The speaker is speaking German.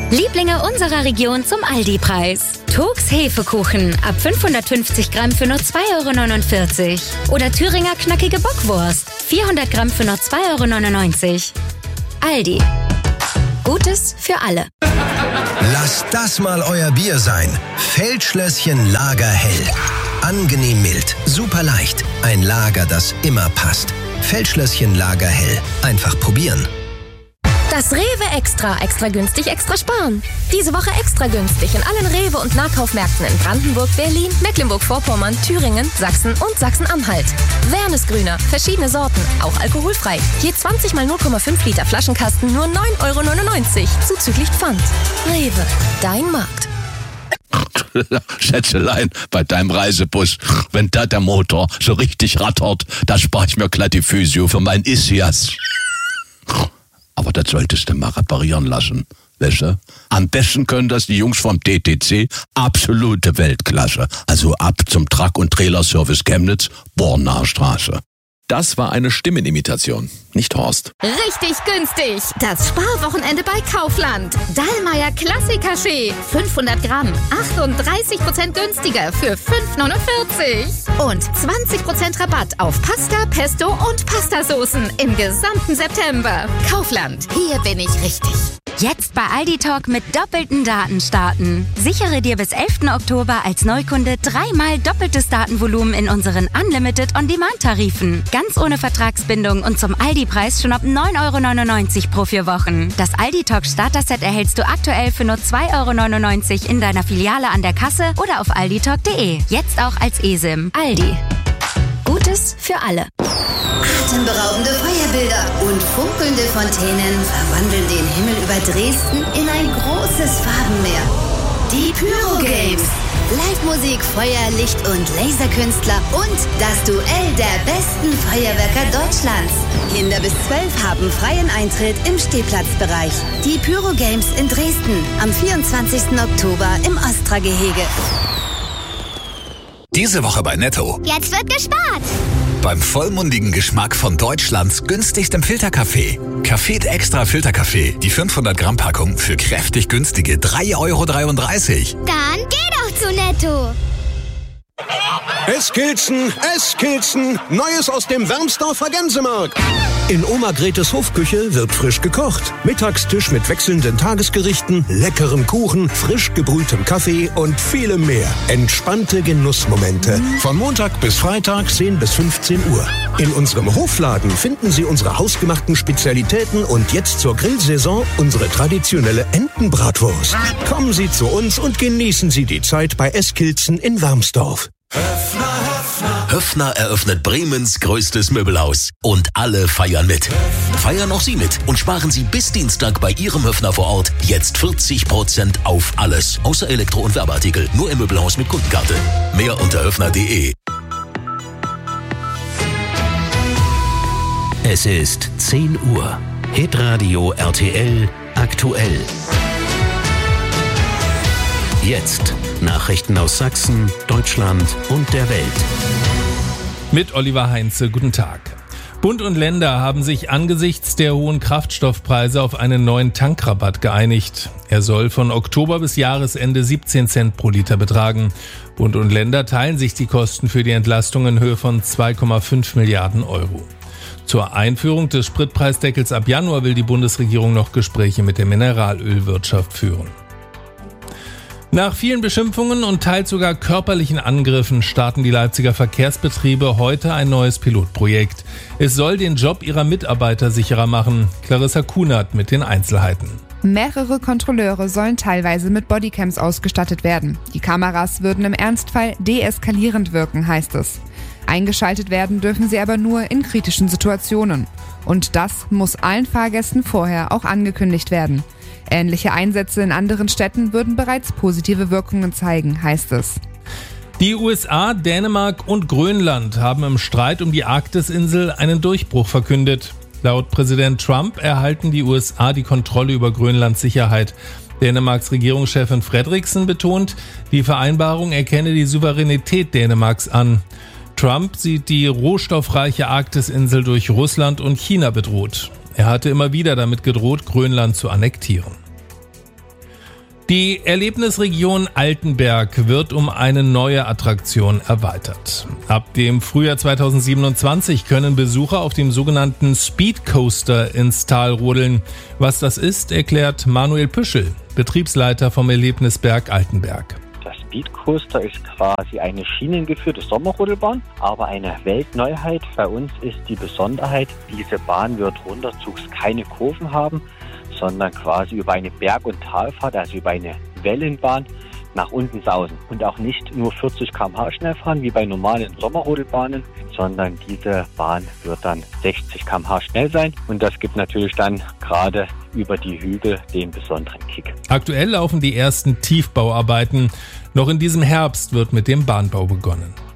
Lieblinge unserer Region zum Aldi-Preis. Togs Hefekuchen ab 550 Gramm für nur 2,49 €. Oder Thüringer knackige Bockwurst 400 Gramm für nur 2,99 €. Aldi. Gutes für alle. Lasst das mal euer Bier sein. Feldschlösschen Lagerhell. Angenehm mild, super leicht. Ein Lager, das immer passt. Feldschlösschen Lagerhell. Einfach probieren. Das Rewe Extra. Extra günstig, extra sparen. Diese Woche extra günstig in allen Rewe- und Nahkaufmärkten in Brandenburg, Berlin, Mecklenburg-Vorpommern, Thüringen, Sachsen und Sachsen-Anhalt. Wernesgrüner, verschiedene Sorten, auch alkoholfrei. Je 20 mal 0,5 Liter Flaschenkasten nur 9,99 € zuzüglich Pfand. Rewe, dein Markt. Schätzelein, bei deinem Reisebus, wenn da der Motor so richtig rattert, da spare ich mir glatt die Physio für mein Isias. Aber das solltest du mal reparieren lassen, weißt du? Am besten können das die Jungs vom DTC, absolute Weltklasse. Also ab zum Truck- und Trailerservice Chemnitz, Bornaer Straße. Das war eine Stimmenimitation, nicht Horst. Richtig günstig. Das Sparwochenende bei Kaufland. Dallmayr Klassiker-Kaffee. 500 Gramm. 38% günstiger für 5,49 €. Und 20% Rabatt auf Pasta, Pesto und Pastasoßen im gesamten September. Kaufland. Hier bin ich richtig. Jetzt bei Aldi Talk mit doppelten Daten starten. Sichere dir bis 11. Oktober als Neukunde 3-mal doppeltes Datenvolumen in unseren Unlimited On-Demand-Tarifen. Ganz ohne Vertragsbindung und zum Aldi-Preis schon ab 9,99 € pro 4 Wochen. Das Aldi Talk Starter-Set erhältst du aktuell für nur 2,99 € in deiner Filiale an der Kasse oder auf alditalk.de. Jetzt auch als eSIM. Aldi. Gutes für alle. Atemberaubende Feuerbilder und funkelnde Fontänen verwandeln den Himmel über Dresden in ein großes Farbenmeer. Die Pyro Games. Live-Musik, Feuer, Licht und Laserkünstler und das Duell der besten Feuerwerker Deutschlands. Kinder bis 12 haben freien Eintritt im Stehplatzbereich. Die Pyro Games in Dresden am 24. Oktober im Ostra-Gehege. Diese Woche bei Netto. Jetzt wird gespart. Beim vollmundigen Geschmack von Deutschlands günstigstem Filterkaffee. Café Extra Filterkaffee. Die 500 Gramm Packung für kräftig günstige 3,33 €. Dann geh doch zu Netto. Eskilzen, Neues aus dem Wermsdorfer Gänsemarkt. In Oma Gretes Hofküche wird frisch gekocht. Mittagstisch mit wechselnden Tagesgerichten, leckerem Kuchen, frisch gebrühtem Kaffee und vielem mehr. Entspannte Genussmomente. Von Montag bis Freitag 10 bis 15 Uhr. In unserem Hofladen finden Sie unsere hausgemachten Spezialitäten und jetzt zur Grillsaison unsere traditionelle Entenbratwurst. Kommen Sie zu uns und genießen Sie die Zeit bei Eskilzen in Wermsdorf. Höffner eröffnet Bremens größtes Möbelhaus. Und alle feiern mit. Feiern auch Sie mit und sparen Sie bis Dienstag bei Ihrem Höffner vor Ort jetzt 40% auf alles. Außer Elektro- und Werbeartikel. Nur im Möbelhaus mit Kundenkarte. Mehr unter höffner.de. Es ist 10 Uhr. Hitradio RTL aktuell. Jetzt Nachrichten aus Sachsen, Deutschland und der Welt. Mit Oliver Heinze, guten Tag. Bund und Länder haben sich angesichts der hohen Kraftstoffpreise auf einen neuen Tankrabatt geeinigt. Er soll von Oktober bis Jahresende 17 Cent pro Liter betragen. Bund und Länder teilen sich die Kosten für die Entlastung in Höhe von 2,5 Milliarden €. Zur Einführung des Spritpreisdeckels ab Januar will die Bundesregierung noch Gespräche mit der Mineralölwirtschaft führen. Nach vielen Beschimpfungen und teils sogar körperlichen Angriffen starten die Leipziger Verkehrsbetriebe heute ein neues Pilotprojekt. Es soll den Job ihrer Mitarbeiter sicherer machen. Clarissa Kunert mit den Einzelheiten. Mehrere Kontrolleure sollen teilweise mit Bodycams ausgestattet werden. Die Kameras würden im Ernstfall deeskalierend wirken, heißt es. Eingeschaltet werden dürfen sie aber nur in kritischen Situationen. Und das muss allen Fahrgästen vorher auch angekündigt werden. Ähnliche Einsätze in anderen Städten würden bereits positive Wirkungen zeigen, heißt es. Die USA, Dänemark und Grönland haben im Streit um die Arktisinsel einen Durchbruch verkündet. Laut Präsident Trump erhalten die USA die Kontrolle über Grönlands Sicherheit. Dänemarks Regierungschefin Frederiksen betont, die Vereinbarung erkenne die Souveränität Dänemarks an. Trump sieht die rohstoffreiche Arktisinsel durch Russland und China bedroht. Er hatte immer wieder damit gedroht, Grönland zu annektieren. Die Erlebnisregion Altenberg wird um eine neue Attraktion erweitert. Ab dem Frühjahr 2027 können Besucher auf dem sogenannten Speed Coaster ins Tal rodeln. Was das ist, erklärt Manuel Püschel, Betriebsleiter vom Erlebnisberg Altenberg. Der Speed Coaster ist quasi eine schienengeführte Sommerrodelbahn, aber eine Weltneuheit. Bei uns ist die Besonderheit, diese Bahn wird runterzugs keine Kurven haben, sondern quasi über eine Berg- und Talfahrt, also über eine Wellenbahn, nach unten sausen. Und auch nicht nur 40 km/h schnell fahren, wie bei normalen Sommerrodelbahnen, sondern diese Bahn wird dann 60 km/h schnell sein. Und das gibt natürlich dann gerade über die Hügel den besonderen Kick. Aktuell laufen die ersten Tiefbauarbeiten. Noch in diesem Herbst wird mit dem Bahnbau begonnen.